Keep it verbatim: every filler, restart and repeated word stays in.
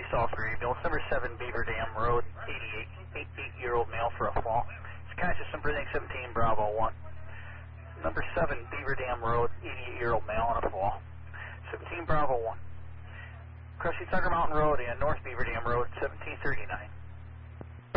South Grayville. It's number seven Beaver Dam Road, eighty-eight, eighty-eight-year-old male for a fall. Skysis impersonating seventeen Bravo one. Number seven Beaver Dam Road, eighty-eight-year-old male on a fall. seventeen Bravo one. Crusty Tucker Mountain Road and North Beaver Dam Road, seventeen thirty-nine.